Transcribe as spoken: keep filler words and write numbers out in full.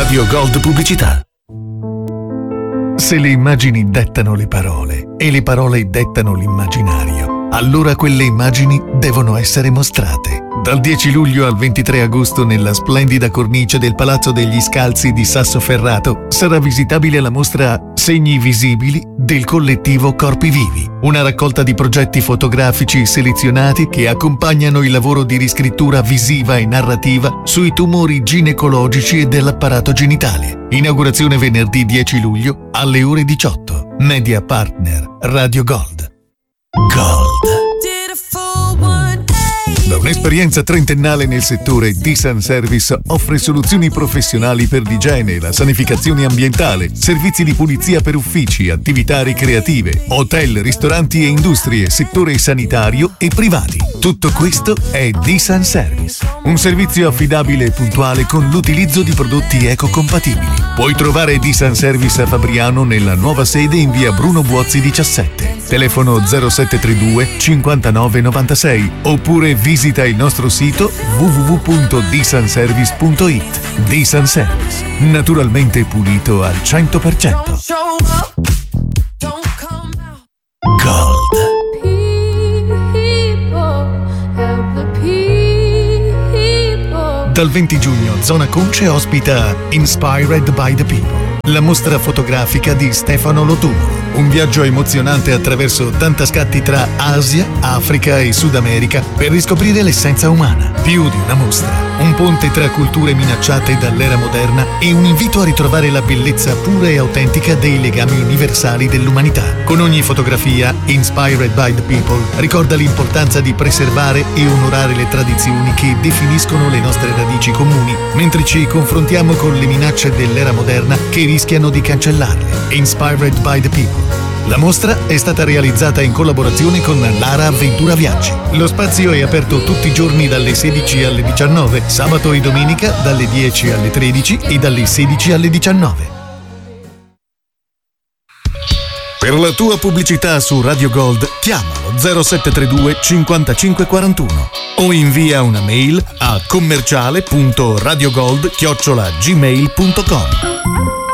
Radio Gold Pubblicità. Se le immagini dettano le parole e le parole dettano l'immaginario, allora quelle immagini devono essere mostrate. Dal dieci luglio al ventitré agosto nella splendida cornice del Palazzo degli Scalzi di Sassoferrato sarà visitabile la mostra Segni visibili del collettivo Corpi Vivi, una raccolta di progetti fotografici selezionati che accompagnano il lavoro di riscrittura visiva e narrativa sui tumori ginecologici e dell'apparato genitale. Inaugurazione venerdì dieci luglio alle ore diciotto. Media Partner Radio Gold. Gold. Da un'esperienza trentennale nel settore, D-San Service offre soluzioni professionali per l'igiene, la sanificazione ambientale, servizi di pulizia per uffici, attività ricreative, hotel, ristoranti e industrie, settore sanitario e privati. Tutto questo è D-San Service, un servizio affidabile e puntuale con l'utilizzo di prodotti ecocompatibili. Puoi trovare D-San Service a Fabriano nella nuova sede in via Bruno Buozzi diciassette. Telefono zero sette tre due cinquantanove novantasei oppure visita il nostro sito w w w punto d san service punto i t. D-San Service, naturalmente pulito al cento per cento. Gold. Dal venti giugno Zona Conce ospita Inspired by the People, la mostra fotografica di Stefano Lotumolo. Un viaggio emozionante attraverso ottanta scatti tra Asia, Africa e Sud America per riscoprire l'essenza umana. Più di una mostra, un ponte tra culture minacciate dall'era moderna e un invito a ritrovare la bellezza pura e autentica dei legami universali dell'umanità. Con ogni fotografia, Inspired by the People ricorda l'importanza di preservare e onorare le tradizioni che definiscono le nostre radici comuni, mentre ci confrontiamo con le minacce dell'era moderna che rischiano di cancellarle. Inspired by the People. La mostra è stata realizzata in collaborazione con Lara Avventura Viaggi. Lo spazio è aperto tutti i giorni dalle sedici alle diciannove, sabato e domenica dalle dieci alle tredici e dalle sedici alle diciannove. Per la tua pubblicità su Radio Gold chiamalo zero sette tre due cinquantacinque quarantuno o invia una mail a commerciale punto radiogold chiocciola gmail punto com.